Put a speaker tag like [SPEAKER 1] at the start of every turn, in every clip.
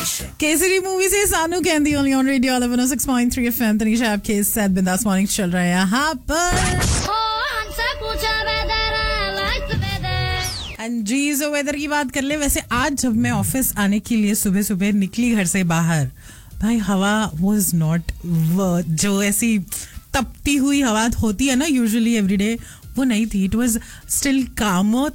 [SPEAKER 1] Kesari movie से सानू कहती only on radio 106.3 FM। Tanisha आपके साथ बिंदास मॉर्निंग चल रहा है यहाँ पर। जी सो वेदर की बात कर ले। वैसे आज जब मैं ऑफिस आने के लिए सुबह सुबह निकली घर से बाहर, भाई हवा वाज नॉट जो ऐसी तपती हुई हवा होती है ना यूजुअली एवरीडे, वो नहीं थी. इट वाज स्टिल कामर,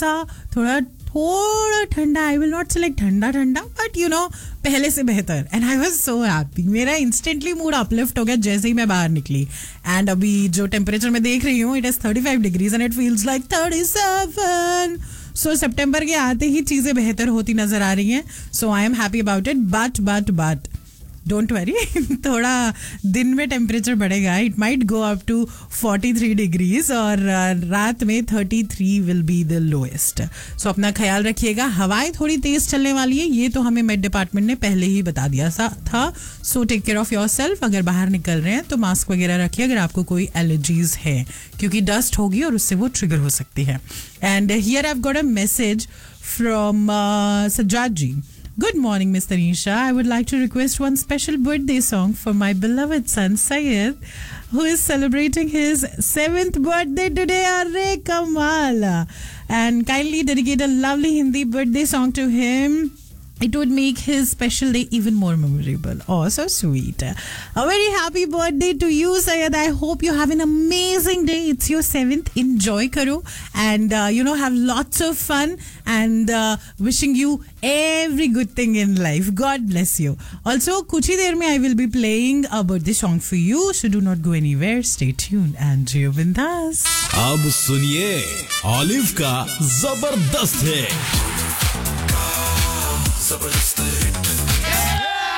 [SPEAKER 1] थोड़ा ठंडा. आई विल नॉट सेलेक्ट ठंडा बट यू नो पहले से बेहतर. And I was so happy. मेरा इंस्टेंटली मूड अपलिफ्ट हो गया जैसे ही मैं बाहर निकली. एंड अभी जो टेम्परेचर मैं देख रही हूँ, it is 35 degrees and it feels like 37. सो सितंबर के आते ही चीजें बेहतर होती नजर आ रही हैं. सो I am happy about it. But don't worry, थोड़ा दिन में टेम्परेचर बढ़ेगा. It might go up to 43 degrees और रात में 33 विल बी द लोएस्ट. सो अपना ख्याल रखिएगा. हवाएं थोड़ी तेज चलने वाली है, ये तो हमें मेट डिपार्टमेंट ने पहले ही बता दिया था. So take care of your self. अगर बाहर निकल रहे हैं तो मास्क वगैरह रखिए अगर आपको कोई एलर्जीज है, क्योंकि डस्ट होगी और उससे वो ट्रिगर हो सकती है. And here I have got a message from Sajjad ji. Good morning, Miss Tanisha. I would like to request one special birthday song for my beloved son, Syed, who is celebrating his 7th birthday today. Arre Kamal! And kindly dedicate a lovely Hindi birthday song to him. It would make his special day even more memorable. Oh, so sweet. A very happy birthday to you, Syed. I hope you have an amazing day. It's your 7th. Enjoy karo. And, have lots of fun. And wishing you every good thing in life. God bless you. Also, kuch hi der mein I will be playing a birthday song for you. So do not go anywhere. Stay tuned. And Jiyo Bindas.
[SPEAKER 2] अब सुनिए olive का जबरदस्त है.